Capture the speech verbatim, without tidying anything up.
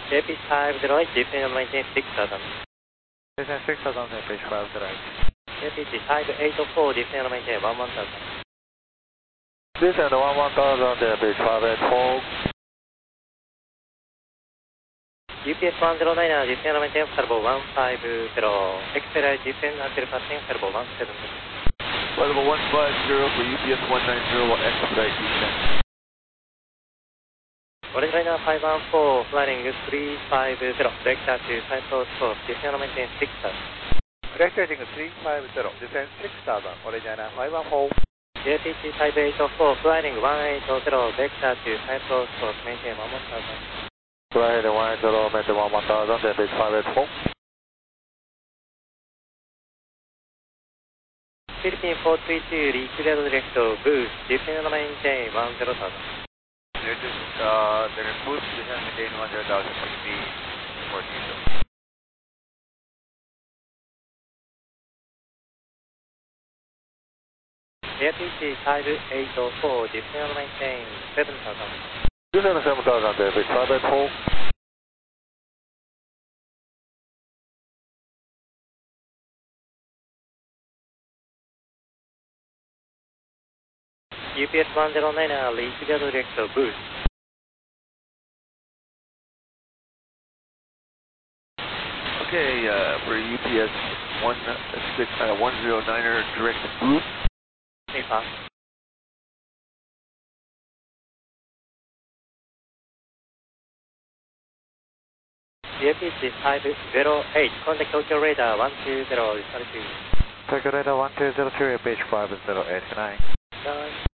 J P five zero eight, descend maintain six thousand. Descend six thousand, page five zero eight. J P five eight four, descend maintain one one thousand. Descend one one thousand, page five eight four. U P S one zero nine, descend maintain turbo one five zero. Accelerate descend until passing turbo one seven zero. Turbo one five zero for U P S one nine zero, expedite descent. Orange liner five one four, flying three five zero, vector to South four, descend maintain six thousand. Vectoring three five zero, descend six thousand, Orange liner five one four. J P T five eight four, flying one eight zero, vector to South four, maintain one one thousand. Fly heading one eight zero, maintain one one thousand, then page five eight four. Philippine four three two, reach level direct boost, descend maintain one zero thousand. Uh, then boost, descend maintain one zero thousand, Philippine four three two. J P T five eight four, descend maintain seven thousand. Descend seven thousand, then page five eight four. U P S one zero nine, reach level direct boost. Okay, uh, for U P S one six, uh, one zero niner direct boost. Stay fast. J P T five zero eight, contact Tokyo radar one two zero, thirty-two. Tokyo radar one two zero two, page five zero eight nine. Nine.